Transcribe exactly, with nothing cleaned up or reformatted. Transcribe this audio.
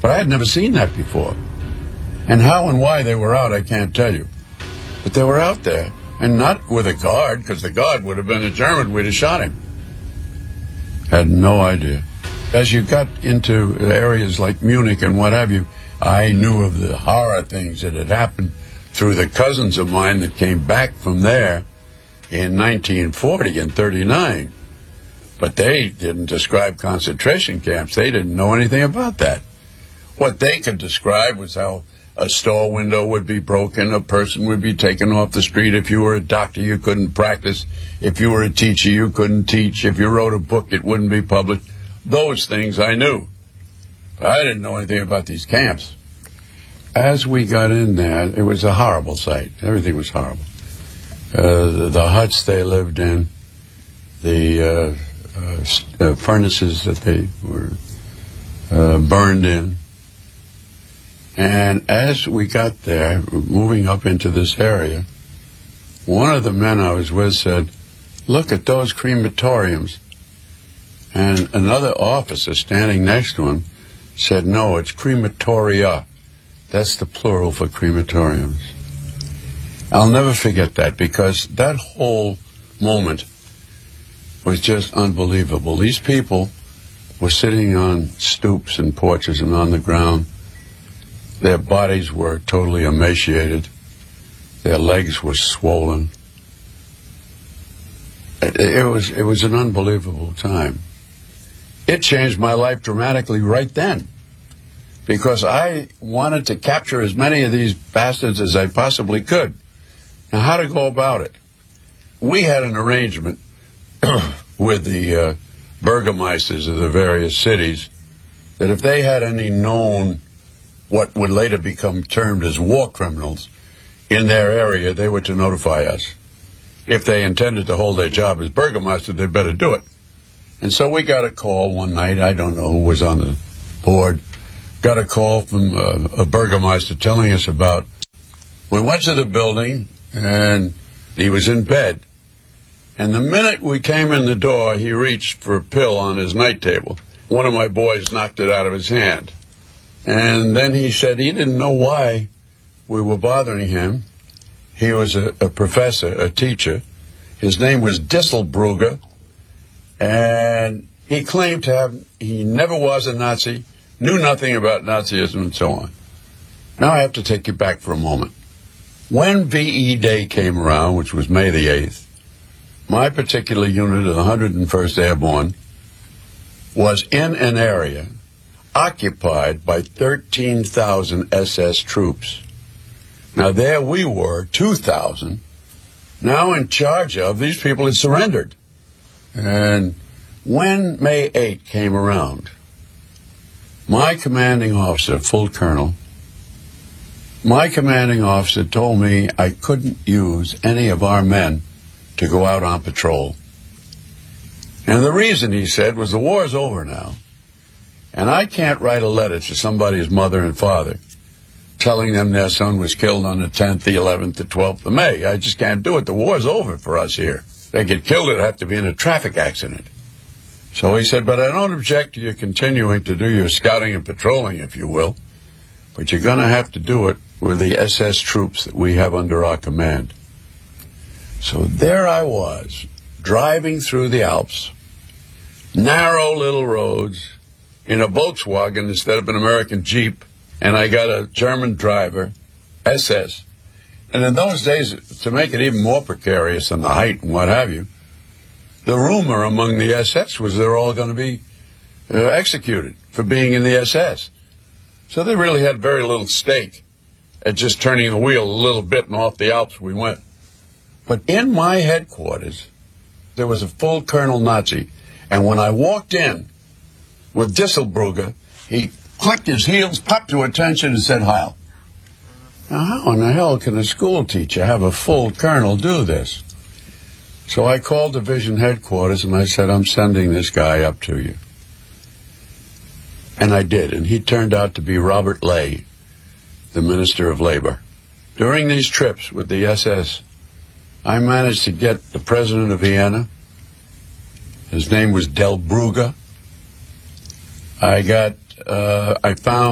But I had never seen that before. And how and why they were out, I can't tell you. But they were out there, and not with a guard, because the guard would have been a German, we'd have shot him. Had no idea. As you got into areas like Munich and what have you, I knew of the horror things that had happened through the cousins of mine that came back from there in nineteen forty and thirty-nine. But they didn't describe concentration camps. They didn't know anything about that. What they could describe was how a store window would be broken, a person would be taken off the street. If you were a doctor, you couldn't practice. If you were a teacher, you couldn't teach. If you wrote a book, it wouldn't be published. Those things I knew. But I didn't know anything about these camps. As we got in there, it was a horrible sight. Everything was horrible. Uh, the, the huts they lived in, the uh, uh, uh, furnaces that they were uh, burned in. And as we got there, moving up into this area, one of the men I was with said, "Look at those crematoriums." And another officer standing next to him said, "No, it's crematoria. That's the plural for crematoriums." I'll never forget that, because that whole moment was just unbelievable. These people were sitting on stoops and porches and on the ground. Their bodies were totally emaciated. Their legs were swollen. It, it was it was an unbelievable time. It changed my life dramatically right then, because I wanted to capture as many of these bastards as I possibly could. Now, how to go about it? We had an arrangement with the uh, burgomeisters of the various cities that if they had any known, what would later become termed as war criminals, in their area, they were to notify us. If they intended to hold their job as burgomaster, they'd better do it. And so we got a call one night, I don't know who was on the board, got a call from uh, a burgomaster telling us about, we went to the building, and he was in bed. And the minute we came in the door, he reached for a pill on his night table. One of my boys knocked it out of his hand. And then he said he didn't know why we were bothering him. He was a, a professor, a teacher. His name was Disselbrugger. And he claimed to have, he never was a Nazi, knew nothing about Nazism and so on. Now I have to take you back for a moment. When V E Day came around, which was May the eighth, my particular unit of the one hundred first Airborne was in an area occupied by thirteen thousand S S troops. Now there we were, two thousand, now in charge of, these people had surrendered. And when May eighth came around, my commanding officer, full colonel, my commanding officer told me I couldn't use any of our men to go out on patrol. And the reason, he said, was the war's over now. And I can't write a letter to somebody's mother and father telling them their son was killed on the tenth, the eleventh, the twelfth of May. I just can't do it. The war's over for us here. If they get killed, it'd have to be in a traffic accident. So he said, but I don't object to you continuing to do your scouting and patrolling, if you will. But you're going to have to do it with the S S troops that we have under our command. So there I was, driving through the Alps, narrow little roads, in a Volkswagen instead of an American Jeep, and I got a German driver, S S. And in those days, to make it even more precarious than the height and what have you, the rumor among the S S was they're all going to be uh, executed for being in the S S. So they really had very little stake at just turning the wheel a little bit, and off the Alps we went. But in my headquarters, there was a full colonel Nazi, and when I walked in with Disselbrugger, he clicked his heels, popped to attention, and said, Heil. Now, how in the hell can a school teacher have a full colonel do this? So I called division headquarters, and I said, I'm sending this guy up to you. And I did, and he turned out to be Robert Ley, the Minister of Labor. During these trips with the S S, I managed to get the president of Vienna. His name was Del Brugge. I got, uh, I found